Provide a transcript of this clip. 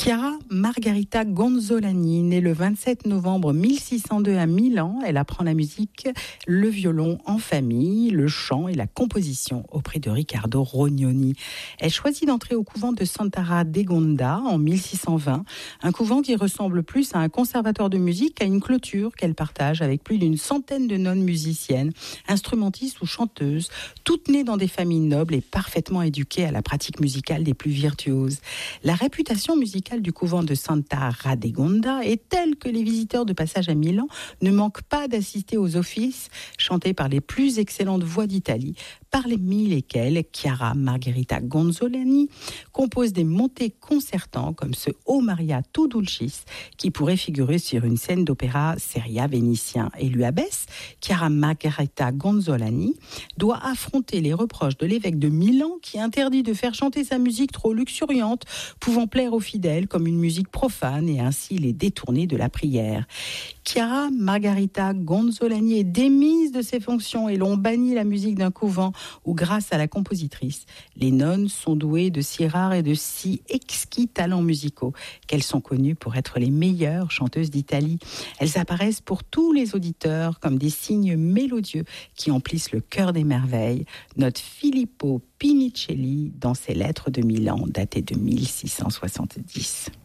Chiara Margherita Gonzolani, née le 27 novembre 1602 à Milan, elle apprend la musique, le violon en famille, le chant et la composition auprès de Riccardo Rognoni. Elle choisit d'entrer au couvent de Santa Radegonda en 1620, un couvent qui ressemble plus à un conservatoire de musique qu'à une clôture qu'elle partage avec plus d'une centaine de nonnes musiciennes, instrumentistes ou chanteuses, toutes nées dans des familles nobles et parfaitement éduquées à la pratique musicale des plus virtuoses. La réputation musicale du couvent de Santa Radegonda est telle que les visiteurs de passage à Milan ne manquent pas d'assister aux offices chantés par les plus excellentes voix d'Italie, parmi lesquelles Chiara Margherita Gonzolani compose des montées concertants comme ce O Maria tu Dulcis qui pourrait figurer sur une scène d'opéra seria vénitien. Et l'Uabès, Chiara Margherita Gonzolani, doit affronter les reproches de l'évêque de Milan qui interdit de faire chanter sa musique trop luxuriante, pouvant plaire aux fidèles comme une musique profane et ainsi les détourner de la prière. Chiara Margherita Gonzolani est démise de ses fonctions et l'on bannit la musique d'un couvent où, grâce à la compositrice, les nonnes sont douées de si rares et de si exquis talents musicaux qu'elles sont connues pour être les meilleures chanteuses d'Italie. Elles apparaissent pour tous les auditeurs comme des signes mélodieux qui emplissent le cœur des merveilles, note Filippo Pinicelli dans ses lettres de Milan datées de 1670.